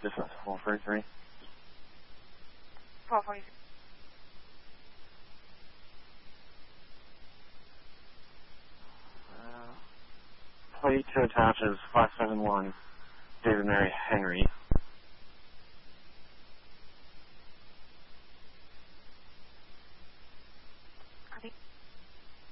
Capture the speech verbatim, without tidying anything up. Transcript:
Distance four forty-three. four forty-three. Uh, plate to attach is five seven one, David Mary Henry.